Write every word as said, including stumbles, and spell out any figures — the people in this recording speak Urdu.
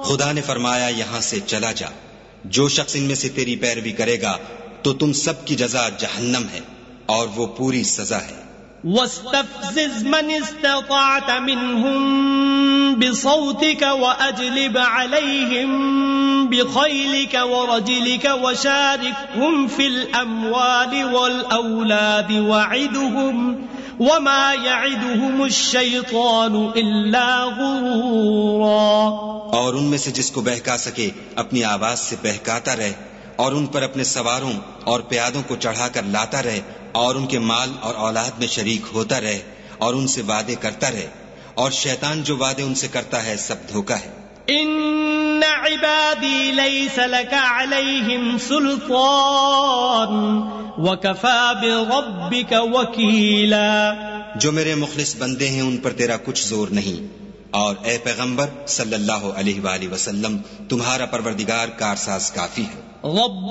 خدا نے فرمایا یہاں سے چلا جا، جو شخص ان میں سے تیری پیروی کرے گا تو تم سب کی جزا جہنم ہے اور وہ پوری سزا ہے۔ واستفزز من استطعت منهم بصوتك وأجلب عليهم بخيلك ورجلك وشاركهم في الأموال والأولاد وعدهم وما يعدهم الشيطان إلا غرورا۔ اور ان میں سے جس کو بہکا سکے اپنی آواز سے بہکاتا رہے، اور ان پر اپنے سواروں اور پیادوں کو چڑھا کر لاتا رہے، اور ان کے مال اور اولاد میں شریک ہوتا رہے، اور ان سے وعدے کرتا رہے، اور شیطان جو وعدے ان سے کرتا ہے سب دھوکا ہے۔ ان عبادی لیس لک علیہم سلطان وکفی بربک وکیلا۔ جو میرے مخلص بندے ہیں ان پر تیرا کچھ زور نہیں، اور اے پیغمبر صلی اللہ علیہ وآلہ وسلم تمہارا پروردگار کارساز کافی ہے۔ رب